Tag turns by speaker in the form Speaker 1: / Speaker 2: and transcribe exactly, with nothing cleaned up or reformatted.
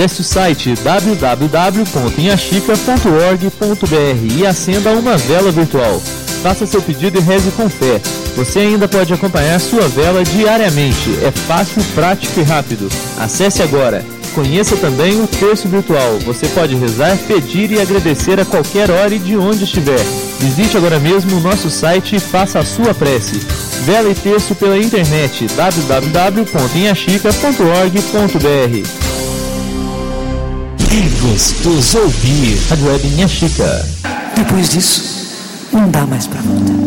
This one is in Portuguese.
Speaker 1: Acesse o site w w w ponto inhaxica ponto org ponto b r e acenda uma vela virtual. Faça seu pedido e reze com fé. Você ainda pode acompanhar sua vela diariamente. É fácil, prático e rápido. Acesse agora. Conheça também o terço virtual. Você pode rezar, pedir e agradecer a qualquer hora e de onde estiver. Visite agora mesmo o nosso site e faça a sua prece. Vela e terço pela internet w w w ponto inhaxica ponto org ponto b r.
Speaker 2: É gostoso ouvir.
Speaker 1: Rádio Web Inhaxica.
Speaker 3: Depois disso, não dá mais pra voltar.